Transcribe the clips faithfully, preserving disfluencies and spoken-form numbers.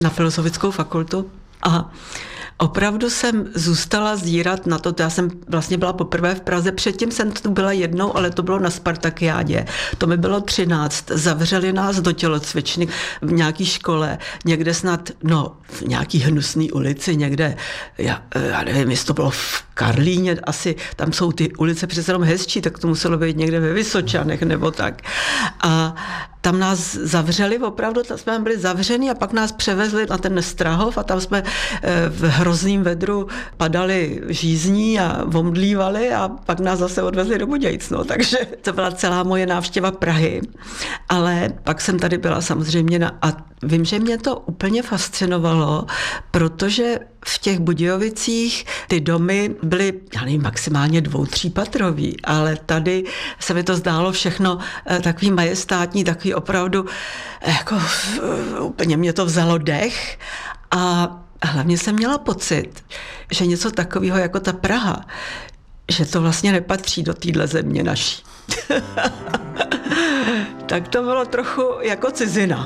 na Filozofickou fakultu a opravdu jsem zůstala zírat na to, to já jsem vlastně byla poprvé v Praze, předtím jsem tu byla jednou, ale to bylo na Spartakiádě. To mi bylo třináct, zavřeli nás do tělocvičny v nějaký škole, někde snad, no, v nějaký hnusný ulici, někde, já, já nevím, jestli to bylo v Karlíně, asi tam jsou ty ulice přece jenom hezčí, tak to muselo být někde ve Vysočanech nebo tak. A tam nás zavřeli, opravdu tam jsme byli zavřeni a pak nás převezli na ten Strahov a tam jsme v hrozným vedru padali žízní a omdlívali a pak nás zase odvezli do Budějic. No. Takže to byla celá moje návštěva Prahy. Ale pak jsem tady byla samozřejmě na, a vím, že mě to úplně fascinovalo, protože v těch Budějovicích ty domy byly, já nevím, maximálně dvou, třípatrový, ale tady se mi to zdálo všechno takový majestátní, takový opravdu, jako úplně mě to vzalo dech a hlavně jsem měla pocit, že něco takového jako ta Praha, že to vlastně nepatří do téhle země naší. Tak to bylo trochu jako cizina.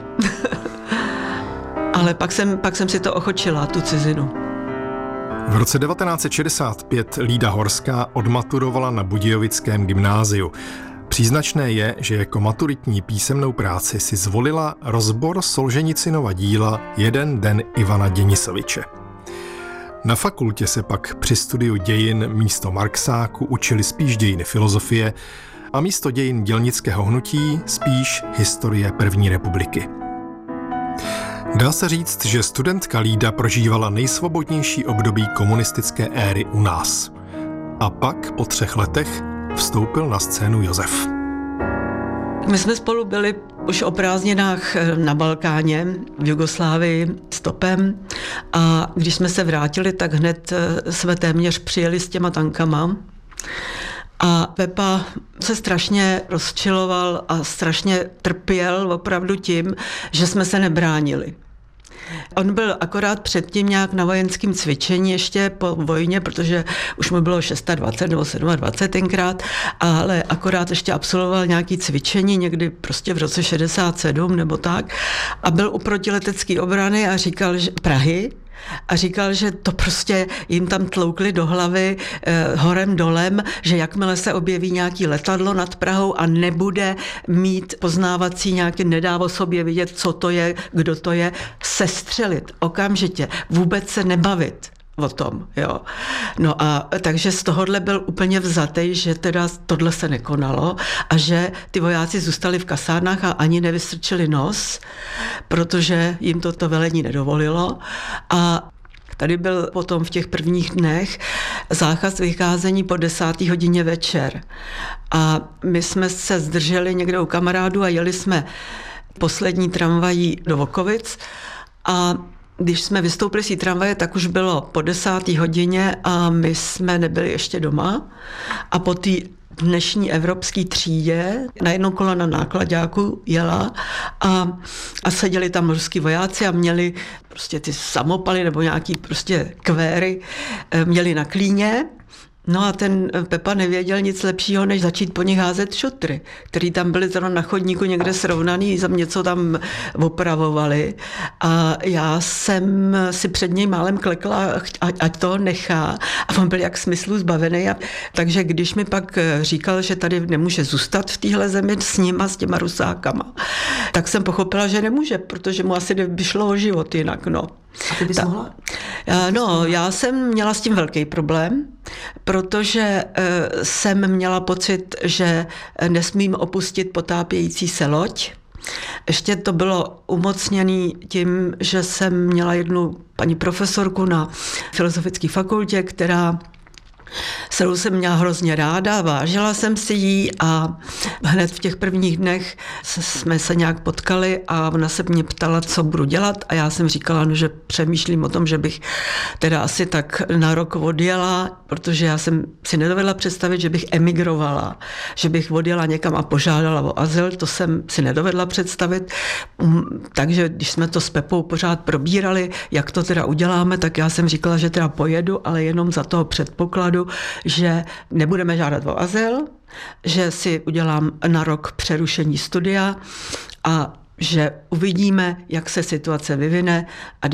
Ale pak jsem, pak jsem si to ochočila, tu cizinu. V roce devatenáct set šedesát pět Lída Horská odmaturovala na Budějovickém gymnáziu. Příznačné je, že jako maturitní písemnou práci si zvolila rozbor Solženicynova díla Jeden den Ivana Děnisoviče. Na fakultě se pak při studiu dějin místo Marxáku učili spíš dějiny filozofie a místo dějin dělnického hnutí spíš historie první republiky. Dá se říct, že studentka Lída prožívala nejsvobodnější období komunistické éry u nás. A pak po třech letech vstoupil na scénu Josef. My jsme spolu byli už o prázdninách na Balkáně, v Jugoslávii, stopem a když jsme se vrátili, tak hned jsme téměř přijeli s těma tankama. A Pepa se strašně rozčiloval a strašně trpěl opravdu tím, že jsme se nebránili. On byl akorát předtím nějak na vojenském cvičení ještě po vojně, protože už mu bylo dvacet šest nebo dvacet sedm tenkrát, ale akorát ještě absolvoval nějaké cvičení někdy prostě v roce šedesát sedm nebo tak a byl u protiletecké obrany a říkal, že Prahy, a říkal, že to prostě jim tam tloukli do hlavy eh, horem dolem, že jakmile se objeví nějaký letadlo nad Prahou a nebude mít poznávací nějaký, nedá o sobě vidět, co to je, kdo to je, sestřelit okamžitě, vůbec se nebavit o tom, jo. No a takže z tohohle byl úplně vzatej, že teda tohle se nekonalo a že ty vojáci zůstali v kasárnách a ani nevystrčili nos, protože jim to to velení nedovolilo a tady byl potom v těch prvních dnech zákaz vycházení po desáté hodině večer a my jsme se zdrželi někde u kamarádů a jeli jsme poslední tramvají do Vokovic a když jsme vystoupili z té tramvaje, tak už bylo po desáté hodině a my jsme nebyli ještě doma. A po té dnešní evropské třídě na jednou kolona nákladáku jela a, a seděli tam ruský vojáci a měli prostě ty samopaly nebo nějaký prostě kvéry, měli na klíně. No a ten Pepa nevěděl nic lepšího, než začít po nich házet šutry, který tam byly zrovna na chodníku někde srovnaný, za něco tam opravovali. A já jsem si před něj málem klekla, ať, ať to nechá. A on byl jak smyslu zbavený. A, takže když mi pak říkal, že tady nemůže zůstat v téhle zemi s nima, s těma rusákama, tak jsem pochopila, že nemůže, protože mu asi by šlo o život jinak. No. A ty bys Ta, mohla? No, já jsem měla s tím velký problém, protože jsem měla pocit, že nesmím opustit potápějící se loď. Ještě to bylo umocněné tím, že jsem měla jednu paní profesorku na Filozofické fakultě, která se jsem měla hrozně ráda, vážila jsem si jí a hned v těch prvních dnech jsme se nějak potkali a ona se mě ptala, co budu dělat a já jsem říkala, no, že přemýšlím o tom, že bych teda asi tak na rok odjela, protože já jsem si nedovedla představit, že bych emigrovala, že bych odjela někam a požádala o azyl, to jsem si nedovedla představit. Takže když jsme to s Pepou pořád probírali, jak to teda uděláme, tak já jsem říkala, že teda pojedu, ale jenom za toho předpokladu, že nebudeme žádat o azyl, že si udělám na rok přerušení studia a že uvidíme, jak se situace vyvine a